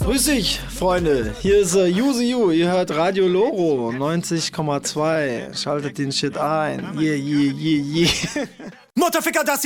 Grüß dich, Freunde. Hier ist Yuzi Yu. Ihr hört Radio Loro 90,2. Schaltet den Shit ein. Yeah. Motherfucker, das